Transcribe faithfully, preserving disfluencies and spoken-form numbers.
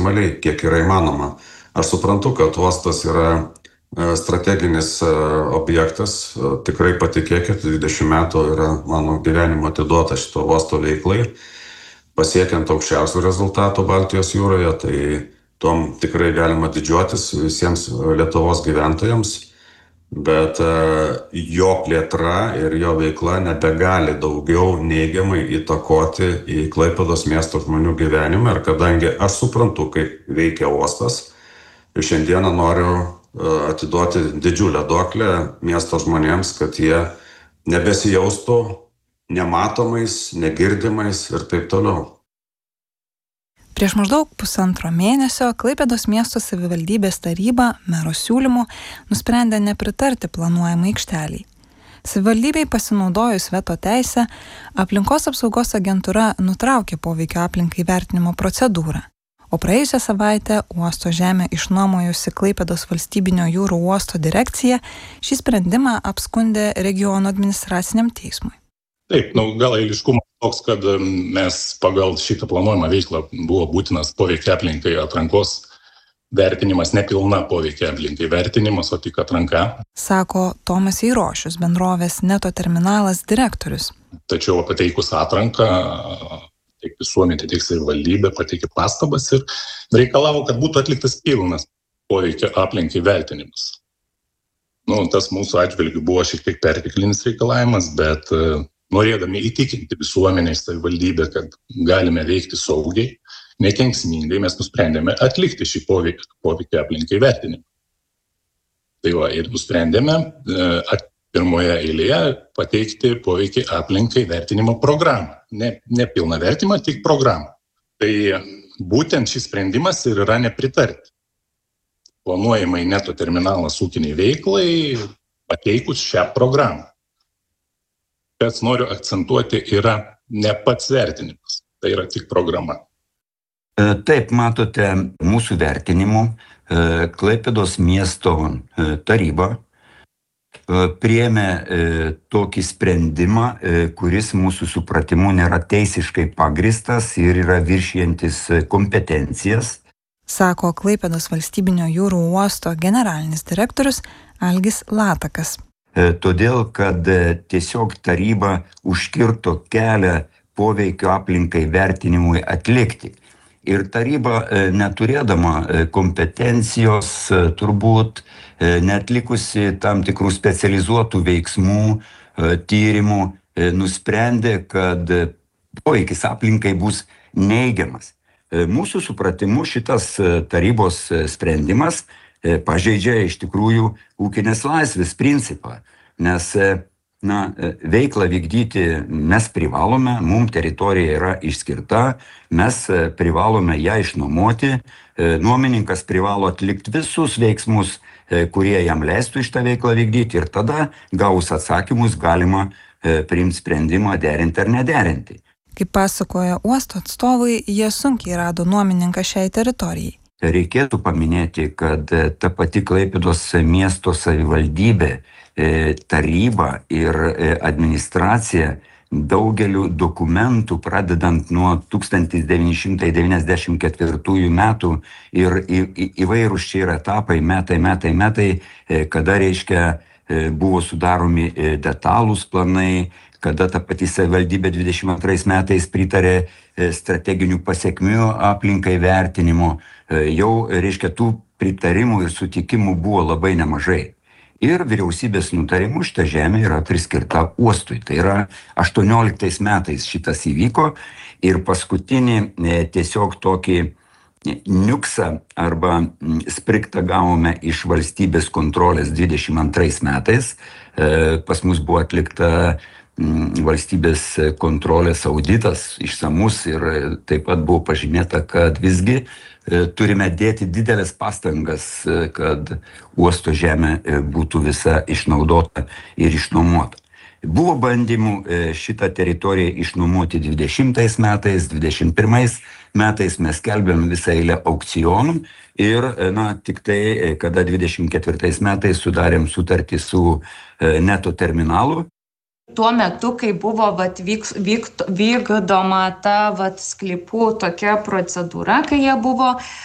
maksimaliai, kiek yra įmanoma. Aš suprantu, kad uostas yra strateginis objektas, tikrai patikėkit, dvidešimt metų yra mano gyvenimo atiduota šito uosto veiklai, pasiekiant aukščiausių rezultatų Baltijos jūroje, tai tuom tikrai galima didžiuotis visiems Lietuvos gyventojams, bet jo plėtra ir jo veikla nebegali daugiau neigiamai įtakoti į Klaipėdos miesto žmonių gyvenimą. Ir kadangi aš suprantu, kaip veikia uostas, šiandieną noriu atiduoti didžiulę duoklę miesto žmonėms, kad jie nebesijaustų nematomais, negirdimais ir taip toliau. Prieš maždaug pusantro mėnesio Klaipėdos miesto savivaldybės taryba mero siūlymu nusprendė nepritarti planuojamai aikšteliai. Savivaldybei pasinaudojus veto teisę, aplinkos apsaugos agentūra nutraukė poveikio aplinkai vertinimo procedūrą, o praėjusią savaitę uosto žemę išnuomojusi Klaipėdos valstybinio jūrų uosto direkcija šį sprendimą apskundė regiono administraciniam teismui. Taip, nu, gal eiliškumas toks, kad mes pagal šitą planuojamą veiklą buvo būtinas poveikia aplinkai atrankos vertinimas, nepilna poveikia aplinkai vertinimas, o tik atranka. Sako Tomas Eirošius, bendrovės Neto terminalas direktorius. Tačiau pateikus atranką, tiek visuomenė, tiek savivaldybė pateikė pastabas ir reikalavo, kad būtų atliktas pilnas poveikia aplinkai vertinimas. Nu, tas mūsų atžvilgiu buvo šiek tiek perteklinis reikalavimas, bet norėdami įtikinti visuomenę ir savivaldybę, kad galime veikti saugiai, nekenksmingai, mes nusprendėme atlikti šį poveikį, poveikį aplinkai vertinimą. Tai va, ir nusprendėme at, pirmoje eilėje pateikti poveikį aplinkai vertinimo programą. Ne, ne pilną vertimą, tik programą. Tai būtent šis sprendimas ir yra nepritarti. Planuojamai Neto terminalas ūkiniai veiklai pateikus šią programą. Kas noriu akcentuoti yra ne pats vertinimas, tai yra tik programa. Taip, matote, mūsų vertinimu Klaipėdos miesto taryba priėmė tokį sprendimą, kuris mūsų supratimu nėra teisiškai pagristas ir yra viršijantis kompetencijas. Sako Klaipėdos valstybinio jūrų uosto generalinis direktorius Algis Latakas. Todėl, kad tiesiog taryba užkirto kelią poveikio aplinkai vertinimui atlikti. Ir taryba, neturėdama kompetencijos, turbūt neatlikusi tam tikrų specializuotų veiksmų, tyrimų, nusprendė, kad poveikis aplinkai bus neigiamas. Mūsų supratimu šitas tarybos sprendimas pažeidžia iš tikrųjų ūkinės laisvės principą, nes na, veiklą vykdyti mes privalome, mums teritorija yra išskirta, mes privalome ją išnuomoti, nuomininkas privalo atlikti visus veiksmus, kurie jam leistų šitą veiklą vykdyti ir tada gaus atsakymus galima priimti sprendimą derinti ar nederinti. Kaip pasakoja uosto atstovai, jie sunkiai rado nuomininką šiai teritorijai. Reikėtų paminėti, kad ta pati Klaipėdos miesto savivaldybė, taryba ir administracija daugeliu dokumentų, pradedant nuo tūkstantis devyni šimtai devyniasdešimt ketvirtųjų metų ir į, į, įvairūs čia yra etapai, metai, metai, metai, kada reiškia buvo sudaromi detalūs planai, kada ta pati savivaldybė dvidešimt antrais metais pritarė strateginių pasiekmių aplinkai vertinimo, jau, reiškia, tų pritarimų ir sutikimų buvo labai nemažai. Ir vyriausybės nutarimu šita žemė yra priskirta uostui. Tai yra aštuonioliktais metais šitas įvyko ir paskutinį tiesiog tokį niuksą arba spriktą gavome iš valstybės kontrolės dvidešimt antrais metais. Pas mus buvo atlikta valstybės kontrolės auditas išsamus ir taip pat buvo pažymėta, kad visgi turime dėti didelės pastangas, kad uosto žemė būtų visa išnaudota ir išnuomota. Buvo bandymų šitą teritoriją išnuomoti dvidešimtais metais, dvidešimt pirmais metais mes skelbėm visą eilę aukcionų ir, na, tik tai, kada dvidešimt ketvirtais metais sudarėm sutartį su Neto terminalu. Tuo metu, kai buvo vat, vyk, vyk, vykdoma ta vat, sklypų tokia procedūra, kai jie buvo